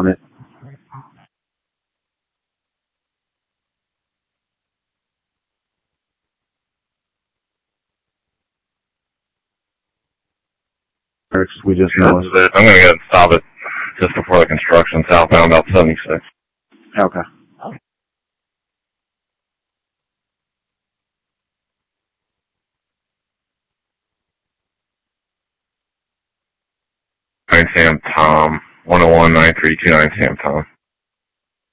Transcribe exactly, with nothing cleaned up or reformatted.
on it. We just Yeah, know this is it. I'm going to go and stop it just before the construction, southbound about seventy-six. Okay. nine Sam Tom. one oh one nine three two nine Sam Tom.